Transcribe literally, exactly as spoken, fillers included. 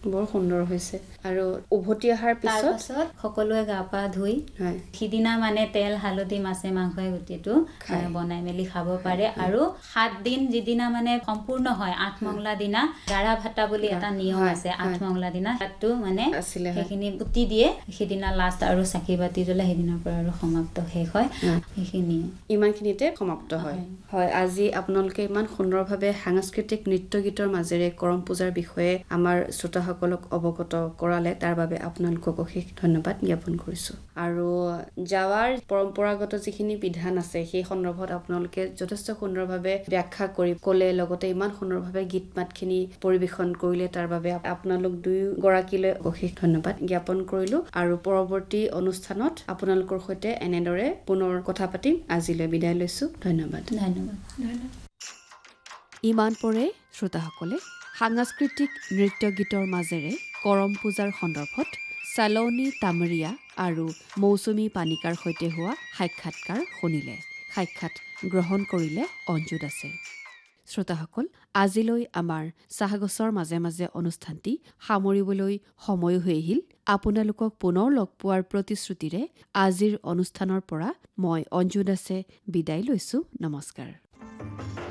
বৰ সুন্দৰ হৈছে আৰু উভতি অহাৰ তাৰ পিছত পাছত সকলোৱে গা পা ধুই হয় সিদিনা মানে তেল হালধি মাছে মাংসই গুটিটো বনাই মেলি খাব পাৰে আৰু সাত দিন যিদিনা মানে সম্পূৰ্ণ হয় আঠমঙলা দিনা গাৰা ভাতা বুলি এটা নিয়ম আছে আঠমঙলা দিনা তাতো মানে সেইখিনি গুটি দিয়ে সিদিনা লাষ্ট আৰু চাকি বাতি জ্বলে সেইদিনাৰ পৰা আৰু সমাপ্ত শেষ হয় সেইখিনি ইমানখিনিতে সমাপ্ত হয় হয় আজি আপোনালোকে ইমান সুন্দৰভাৱে সাংস্কৃতিক নৃত্য গীতৰ মাজেৰে কৰম পূজাৰ বিষয়ে আমাৰ শ্ৰোতাসকলক অৱগত কৰালে তাৰ বাবে আপোনালোকক অশেষ ধন্যবাদ জ্ঞাপন কৰিছো আৰু যাৱাৰ পৰম্পৰাগত যিখিনি বিধান আছে সেই সন্দৰ্ভত আপোনালোকে যথেষ্ট সুন্দৰভাৱে ব্যাখ্যা কৰি ক'লে লগতে ইমান সুন্দৰভাৱে গীত মাতখিনি পৰিবেশন কৰিলে তাৰ বাবে আপোনালোক দুই গৰাকীলৈ অশেষ ধন্যবাদ জ্ঞাপন কৰিলো আৰু পৰৱৰ্তী অনুষ্ঠানত আপোনালোকৰ সৈতে এনেদৰে পুনৰ কথা পাতিম আজিলৈ বিদায় লৈছো ধন্যবাদ ধন্যবাদ ইমান পৰে শ্ৰোতাসকলে সাংস্কৃতিক নৃত্য গীতৰ মাজেৰে কৰম পূজাৰ সন্দৰ্ভত চালনী তামৰীয়া আৰু মৌচুমী পানিকাৰ সৈতে হোৱা সাক্ষাৎকাৰ শুনিলে সাক্ষাৎ গ্ৰহণ কৰিলে অঞ্জু দাসে শ্ৰোতাসকল আজিলৈ আমাৰ চাহগছৰ মাজে মাজে অনুষ্ঠানটি সামৰিবলৈ সময় হৈ আহিল আপোনালোকক পুনৰ লগ পোৱাৰ প্ৰতিশ্ৰুতিৰে আজিৰ অনুষ্ঠানৰ পৰা মই অঞ্জু দাসে বিদায় লৈছো নমস্কাৰ